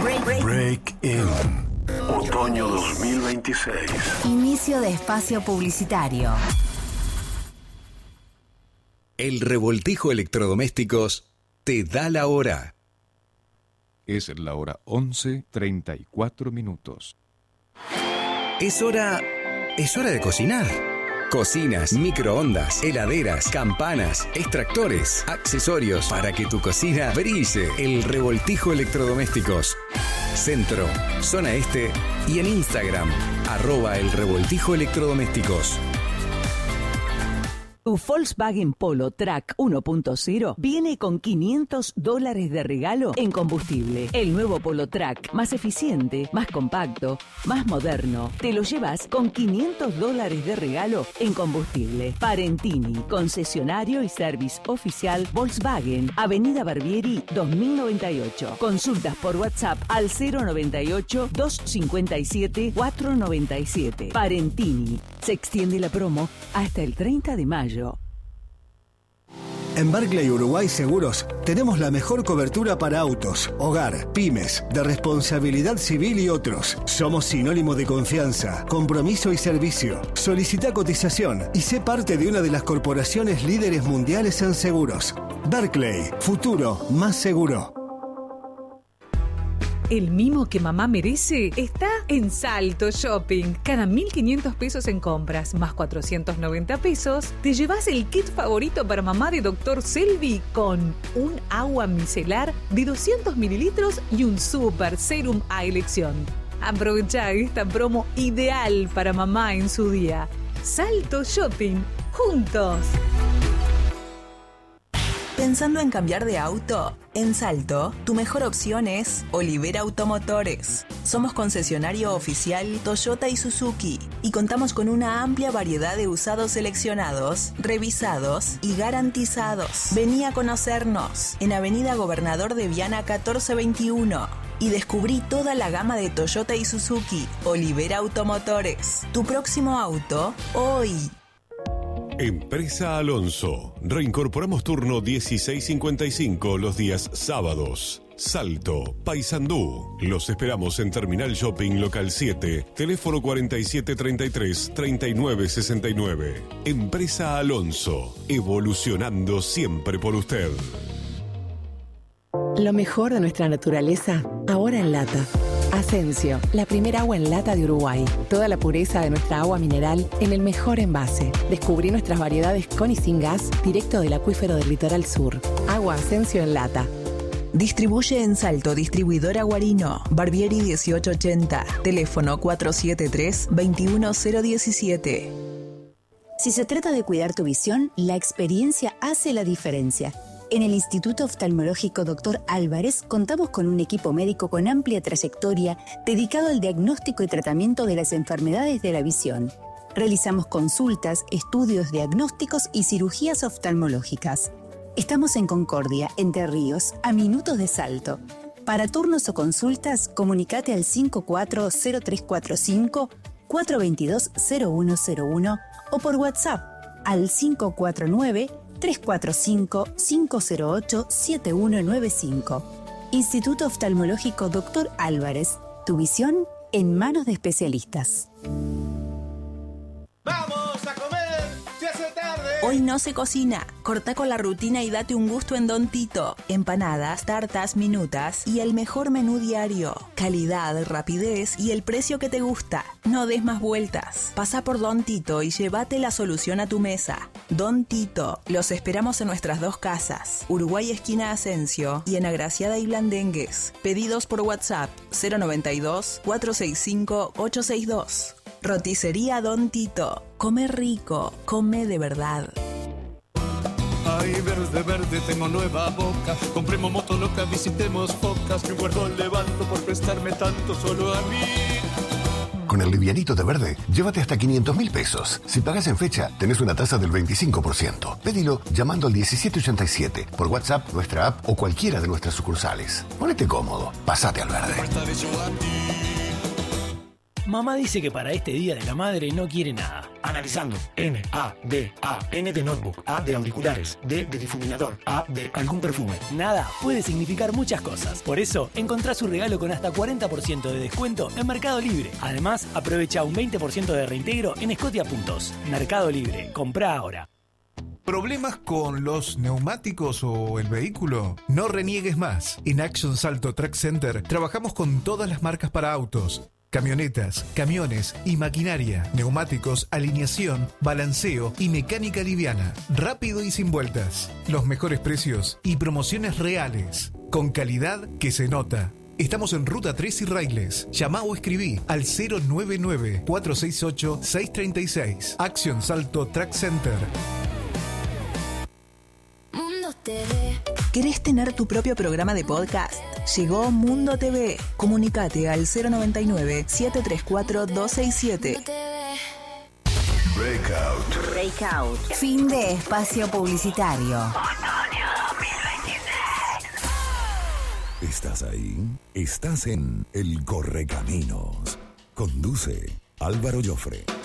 Break In. Otoño 2026. Inicio de espacio publicitario. El Revoltijo Electrodomésticos te da la hora. Es la hora 11:34. Es hora de cocinar. Cocinas, microondas, heladeras, campanas, extractores, accesorios para que tu cocina brille. El Revoltijo Electrodomésticos. Centro, zona este y en Instagram, @el Revoltijo Electrodomésticos. Tu Volkswagen Polo Track 1.0 viene con $500 de regalo en combustible. El nuevo Polo Track, más eficiente, más compacto, más moderno. Te lo llevas con $500 de regalo en combustible. Parentini, concesionario y service oficial Volkswagen, Avenida Barbieri 2098. Consultas por WhatsApp al 098-257-497. Parentini. Se extiende la promo hasta el 30 de mayo. En Barclay Uruguay Seguros tenemos la mejor cobertura para autos, hogar, pymes, de responsabilidad civil y otros. Somos sinónimo de confianza, compromiso y servicio. Solicita cotización y sé parte de una de las corporaciones líderes mundiales en seguros. Barclay, futuro más seguro. El mimo que mamá merece está en Salto Shopping. Cada 1.500 pesos en compras más 490 pesos, te llevas el kit favorito para mamá de Dr. Selvi con un agua micelar de 200 mililitros y un super serum a elección. Aprovecha esta promo ideal para mamá en su día. Salto Shopping, juntos. ¿Pensando en cambiar de auto? En Salto, tu mejor opción es Olivera Automotores. Somos concesionario oficial Toyota y Suzuki y contamos con una amplia variedad de usados seleccionados, revisados y garantizados. Vení a conocernos en Avenida Gobernador de Viana 1421 y descubrí toda la gama de Toyota y Suzuki. Olivera Automotores. Tu próximo auto, hoy. Empresa Alonso. Reincorporamos turno 16:55 los días sábados. Salto, Paysandú. Los esperamos en Terminal Shopping Local 7, teléfono 4733-3969. Empresa Alonso. Evolucionando siempre por usted. Lo mejor de nuestra naturaleza, ahora en lata. Asensio, la primera agua en lata de Uruguay. Toda la pureza de nuestra agua mineral en el mejor envase. Descubrí nuestras variedades con y sin gas, directo del acuífero del litoral sur. Agua Asensio en lata. Distribuye en Salto Distribuidora Guarino, Barbieri 1880, teléfono 473-21017. Si se trata de cuidar tu visión, la experiencia hace la diferencia. En el Instituto Oftalmológico Dr. Álvarez contamos con un equipo médico con amplia trayectoria dedicado al diagnóstico y tratamiento de las enfermedades de la visión. Realizamos consultas, estudios diagnósticos y cirugías oftalmológicas. Estamos en Concordia, Entre Ríos, a minutos de Salto. Para turnos o consultas, comunicate al 540345 422-0101 o por WhatsApp al 549-345-508-7195. Instituto Oftalmológico Dr. Álvarez. Tu visión en manos de especialistas. ¡Vamos a comer! ¡Se hace tarde! Hoy no se cocina. Corta con la rutina y date un gusto en Don Tito. Empanadas, tartas, minutas y el mejor menú diario. Calidad, rapidez y el precio que te gusta. No des más vueltas. Pasa por Don Tito y llévate la solución a tu mesa. Don Tito. Los esperamos en nuestras dos casas. Uruguay esquina Asensio y en Agraciada y Blandengues. Pedidos por WhatsApp 092-465-862. Roticería Don Tito. Come rico, come de verdad. Ay, verde, verde, tengo nueva boca. Compremos moto loca, visitemos focas. Mi guardo levanto por prestarme tanto solo a mí. Con el livianito de Verde, llévate hasta 500.000 pesos. Si pagas en fecha, tenés una tasa del 25%. Pedilo llamando al 1787, por WhatsApp, nuestra app o cualquiera de nuestras sucursales. Ponete cómodo, pasate al Verde. Mamá dice que para este Día de la Madre no quiere nada. Analizando. N, A, D, A. N de notebook. A de auriculares. D de difuminador. A de algún perfume. Nada puede significar muchas cosas. Por eso, encontrá su regalo con hasta 40% de descuento en Mercado Libre. Además, aprovecha un 20% de reintegro en Scotia Puntos. Mercado Libre. Comprá ahora. ¿Problemas con los neumáticos o el vehículo? No reniegues más. En Action Salto Truck Center trabajamos con todas las marcas para autos, camionetas, camiones y maquinaria, neumáticos, alineación, balanceo y mecánica liviana. Rápido y sin vueltas. Los mejores precios y promociones reales. Con calidad que se nota. Estamos en Ruta 3 y Railes. Llamá o escribí al 099-468-636. Action Salto Truck Center. ¿Querés tener tu propio programa de podcast? Llegó Mundo TV. Comunicate al 099-734-267. Breakout. Fin de espacio publicitario. Otoño 2026. ¿Estás ahí? Estás en El Correcaminos. Conduce Álvaro Jofre.